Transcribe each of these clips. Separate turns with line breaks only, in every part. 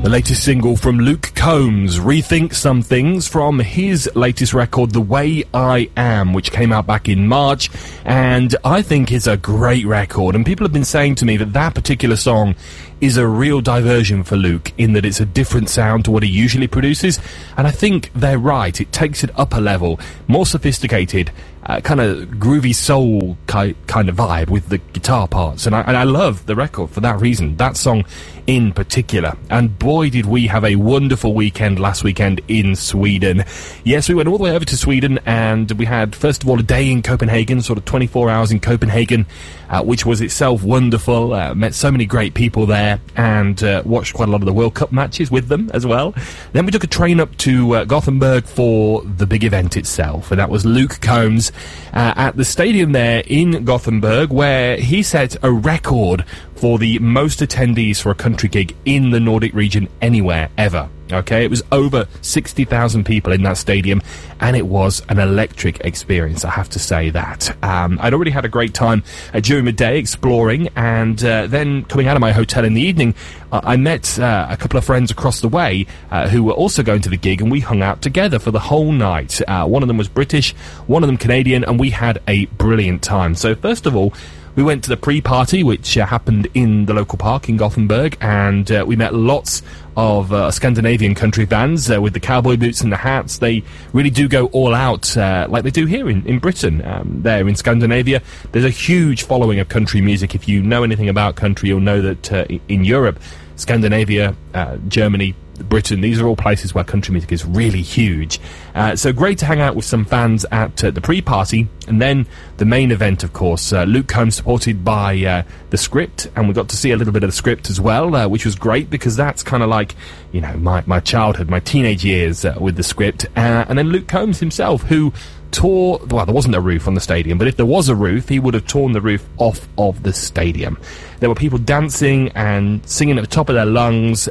The latest single from Luke Combs, Rethink Some Things, from his latest record, The Way I Am, which came out back in March, and I think it's a great record. And people have been saying to me that that particular song is a real diversion for Luke, in that it's a different sound to what he usually produces, and I think they're right. It takes it up a level, more sophisticated, kind of groovy soul kind of vibe with the guitar parts, and I love the record for that reason, that song in particular. And boy, did we have a wonderful weekend last weekend in Sweden. Yes, we went all the way over to Sweden, and we had, first of all, a day in Copenhagen, sort of 24 hours in Copenhagen, which was itself wonderful. Met so many great people there, and watched quite a lot of the World Cup matches with them as well. Then we took a train up to Gothenburg for the big event itself, and that was Luke Combs at the stadium there in Gothenburg, where he set a record for the most attendees for a country gig in the Nordic region anywhere ever. Okay, it was over 60,000 people in that stadium, and it was an electric experience, I have to say that. I'd already had a great time during the day exploring, and then coming out of my hotel in the evening, I met a couple of friends across the way who were also going to the gig, and we hung out together for the whole night. One of them was British, one of them Canadian, and we had a brilliant time. So first of all, we went to the pre-party, which happened in the local park in Gothenburg, and we met lots of Scandinavian country bands with the cowboy boots and the hats. They really do go all out like they do here in Britain. There in Scandinavia, there's a huge following of country music. If you know anything about country, you'll know that in Europe, Scandinavia, Germany, Britain, these are all places where country music is really huge. So great to hang out with some fans at the pre-party. And then the main event, of course, Luke Combs, supported by The Script, and we got to see a little bit of The Script as well, which was great, because that's kind of like, you know, my childhood, my teenage years with The Script. And then Luke Combs himself, who tore, well, there wasn't a roof on the stadium, but if there was a roof, he would have torn the roof off of the stadium. There were people dancing and singing at the top of their lungs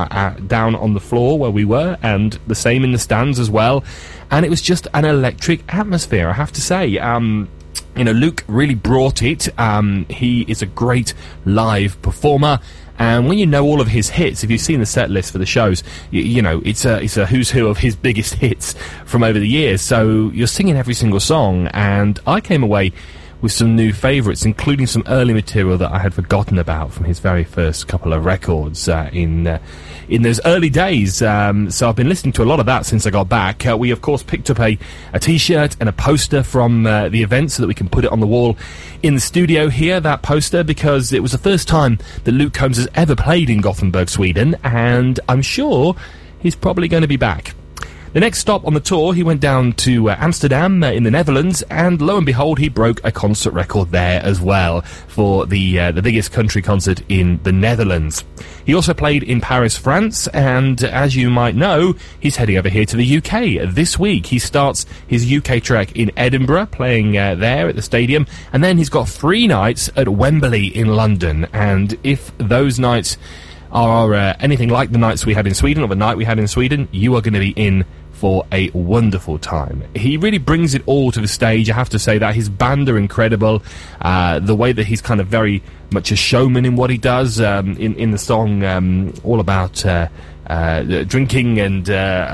down on the floor where we were, and the same in the stands as well. And it was just an electric atmosphere, I have to say. You know, Luke really brought it. He is a great live performer. And when you know all of his hits, if you've seen the set list for the shows, you know, it's a who's who of his biggest hits from over the years. So you're singing every single song, and I came away with some new favourites, including some early material that I had forgotten about from his very first couple of records in those early days. So I've been listening to a lot of that since I got back. We, of course, picked up a T-shirt and a poster from the event so that we can put it on the wall in the studio here, that poster, because it was the first time that Luke Combs has ever played in Gothenburg, Sweden, and I'm sure he's probably going to be back. The next stop on the tour, he went down to Amsterdam in the Netherlands, and lo and behold, he broke a concert record there as well for the biggest country concert in the Netherlands. He also played in Paris, France, and as you might know, he's heading over here to the UK this week. He starts his UK trek in Edinburgh, playing there at the stadium, and then he's got 3 nights at Wembley in London. And if those nights are anything like the nights we had in Sweden, or the night we had in Sweden, you are going to be in for a wonderful time. He really brings it all to the stage, I have to say that. His band are incredible. The way that he's kind of very much a showman in what he does, in the song all about drinking and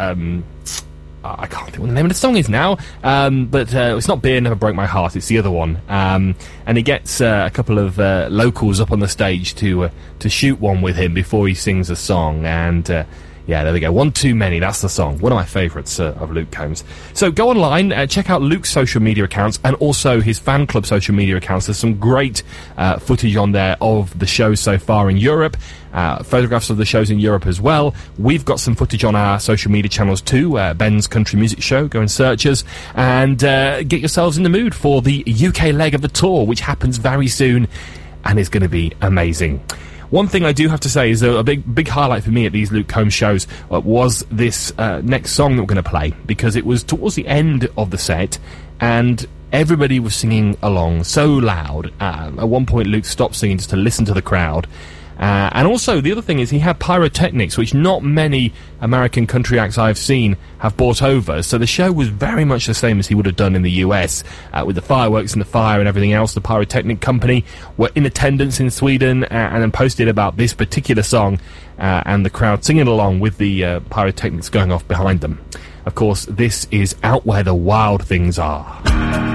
I can't think what the name of the song is now, but it's not Beer Never Broke My Heart, it's the other one. And he gets a couple of locals up on the stage to shoot one with him before he sings a song, and yeah, there we go. One Too Many, that's the song. One of my favourites of Luke Combs. So go online, check out Luke's social media accounts and also his fan club social media accounts. There's some great footage on there of the shows so far in Europe, photographs of the shows in Europe as well. We've got some footage on our social media channels too, Ben's Country Music Show. Go and search us, and get yourselves in the mood for the UK leg of the tour, which happens very soon and is going to be amazing. One thing I do have to say is a big highlight for me at these Luke Combs shows was this next song that we're going to play, because it was towards the end of the set and everybody was singing along so loud. At one point Luke stopped singing just to listen to the crowd, And also, the other thing is he had pyrotechnics, which not many American country acts I've seen have brought over. So the show was very much the same as he would have done in the US, with the fireworks and the fire and everything else. The pyrotechnic company were in attendance in Sweden and then posted about this particular song and the crowd singing along with the pyrotechnics going off behind them. Of course, this is Out Where the Wild Things Are.